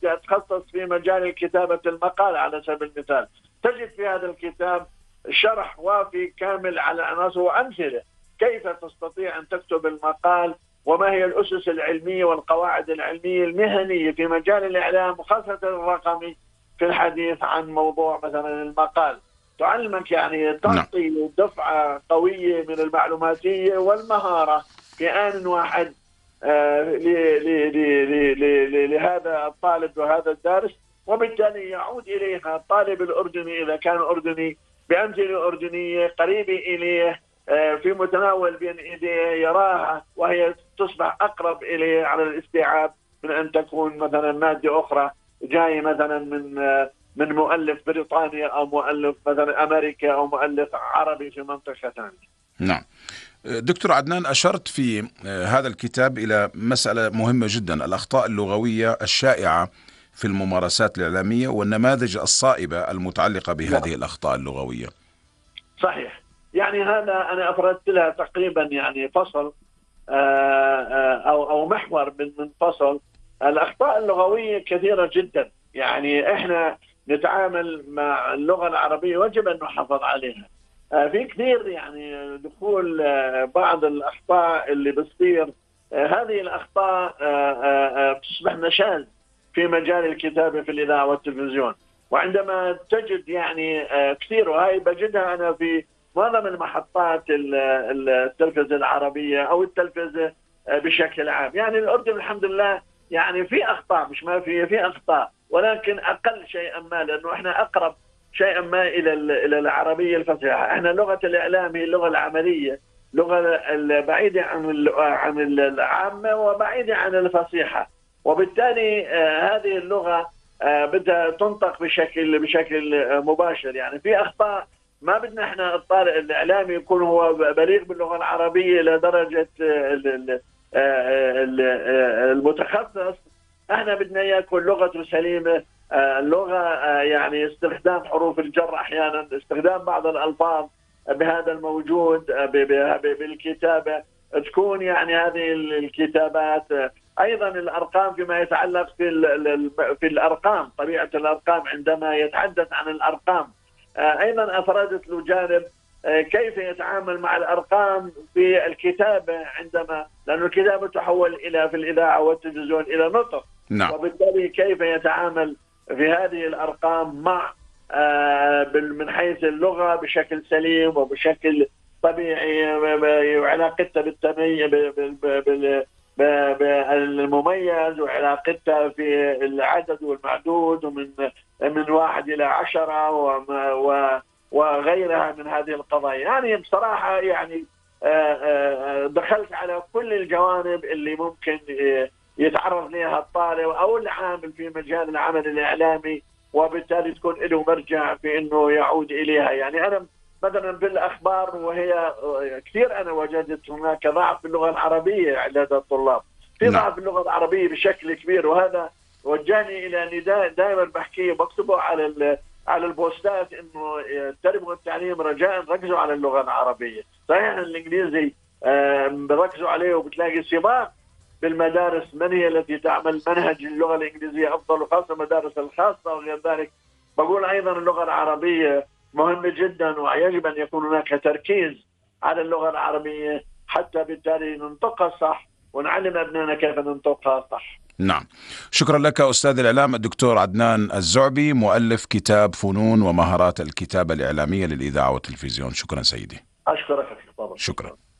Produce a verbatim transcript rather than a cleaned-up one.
بدي أتخصص في مجال كتابة المقال على سبيل المثال، تجد في هذا الكتاب شرح وافي كامل على عناصر وأمثلة كيف تستطيع أن تكتب المقال، وما هي الأسس العلمية والقواعد العلمية المهنية في مجال الإعلام وخاصة الرقمي في الحديث عن موضوع مثلا المقال. تعلمك يعني تعطي دفعة قوية من المعلوماتية والمهارة في آن واحد لهذا الطالب وهذا الدارس، وبالتالي يعود إليها الطالب الأردني إذا كان أردني بأمثلة أردنية قريبة إليه في متناول بين إيديه يراها، وهي تصبح أقرب إليه على الاستيعاب من أن تكون مثلا مادة أخرى جاي مثلا من من مؤلف بريطانيا أو مؤلف مثلا أمريكا أو مؤلف عربي في منطقة ثانية. نعم دكتور عدنان، أشرت في هذا الكتاب إلى مسألة مهمة جدا، الأخطاء اللغوية الشائعة في الممارسات الإعلامية والنماذج الصائبة المتعلقة بهذه لا. الأخطاء اللغوية. صحيح، يعني هذا أنا أفردت لها تقريبا يعني فصل أو أو محور من من فصل. الأخطاء اللغوية كثيرة جدا، يعني إحنا نتعامل مع اللغة العربية وجب أن نحافظ عليها. في كثير يعني دخول بعض الأخطاء اللي بتصير، هذه الأخطاء تصبح نشاز في مجال الكتابة في الإذاعة والتلفزيون، وعندما تجد يعني كثير، وهي بجدها أنا في معظم المحطات التلفزة العربية أو التلفزة بشكل عام. يعني الأردن الحمد لله يعني في أخطاء، مش ما في في أخطاء، ولكن أقل شيئا ما، لأنه إحنا أقرب شيئا ما إلى إلى العربية الفصيحة. إحنا لغة الإعلام هي اللغة العملية، لغة بعيدة عن عن العامة وبعيدة عن الفصيحة، وبالتالي هذه اللغة بدها تنطق بشكل بشكل مباشر. يعني في أخطاء ما بدنا إحنا الطالب الإعلامي يكون هو بليغ باللغة العربية لدرجة المتخصص، احنا بدنا اياه يكون لغته سليمه، اللغه يعني استخدام حروف الجر احيانا، استخدام بعض الالفاظ بهذا الموجود بالكتابه تكون يعني هذه الكتابات. ايضا الارقام فيما يتعلق في في الارقام، طبيعه الارقام عندما يتحدث عن الارقام ايضا افردت له جانب كيف يتعامل مع الأرقام في الكتابة، عندما لأن الكتابة تحول إلى في الإذاعة والتلفزيون إلى نطق. نعم. وبالتالي كيف يتعامل في هذه الأرقام مع من حيث اللغة بشكل سليم وبشكل طبيعي، وعلاقتها بالتميز بالمميز، وعلاقتها في العدد والمعدود، ومن من واحد إلى عشرة و وغيرها من هذه القضايا. يعني بصراحة يعني دخلت على كل الجوانب اللي ممكن يتعرض لها الطالب أو العامل في مجال العمل الإعلامي، وبالتالي تكون له مرجع في إنه يعود إليها. يعني أنا مثلا بالأخبار، وهي كثير أنا وجدت هناك ضعف في اللغة العربية لدى الطلاب، في ضعف في اللغة العربية بشكل كبير، وهذا وجهني إلى نداء دائما بحكيه بكتبه على على البوستات انه التربيه والتعليم رجاء ركزوا على اللغه العربيه. صحيح الانجليزي بركزوا عليه وبتلاقي سباق بالمدارس من هي التي تعمل منهج اللغه الانجليزيه افضل، وخاصه المدارس الخاصه وغير ذلك. بقول ايضا اللغه العربيه مهمه جدا، ويجب ان يكون هناك تركيز على اللغه العربيه حتى بالتالي ننطقها صح ونعلم ابنائنا كيف ننطقها صح. نعم، شكرا لك أستاذ الإعلام الدكتور عدنان الزعبي، مؤلف كتاب فنون ومهارات الكتابة الإعلامية للإذاعة والتلفزيون. شكرا سيدي. أشكرك. شكرا.